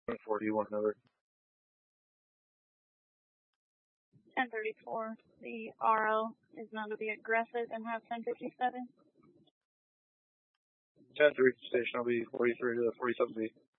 41 number. 1034. The RO is known to be aggressive and have 1057. 10-3, station will be 43 to 47B.